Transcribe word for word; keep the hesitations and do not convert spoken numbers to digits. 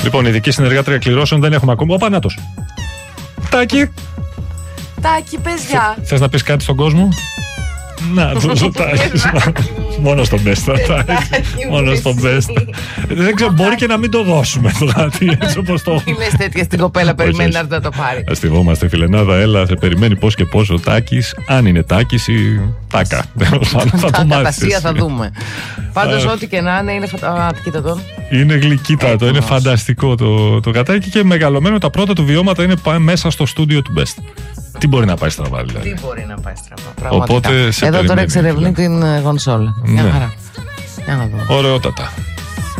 Λοιπόν, ειδική συνεργάτρια κληρώσεων δεν έχουμε ακόμα. Ο Πανάτος. Τάκη. Τάκη, πες γεια. Θες να πεις κάτι στον κόσμο? Να, το Τάκη. Μόνο στον Μπέστα. Μόνο στον Μπέστα. Δεν ξέρω, μπορεί και να μην το δώσουμε τώρα. Έτσι όπως το. Είμαι τέτοια στην κοπέλα, περιμένει να έρθει να το πάρει. Αστιβόμαστε, φιλενάδα, έλα, σε περιμένει πώς και πώς ο Τάκης. Αν είναι Τάκης ή Τάκα. Θα το μάθεις. Θα δούμε. Πάντως, ό,τι και να είναι, είναι φανταστικό. Είναι γλυκύτατο, είναι φανταστικό το, το κατάκι και μεγαλωμένο. Τα πρώτα του βιώματα είναι μέσα στο στούντιο του Best. Τι μπορεί να πάει στραβά, δηλαδή. Τι μπορεί να πάει στραβά. Οπότε σε εδώ περιμένει, τώρα εξερευνεί την γονσόλα. Ναι. Μια χαρά. Για να δούμε. Ωραιότατα.